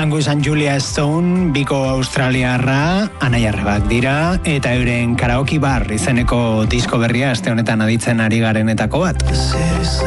Angus and Julia Stone, biko australiarra, anaiarrebak dira, eta euren karaoke bar izeneko disko berria aste honetan aditzen ari garenetako bat.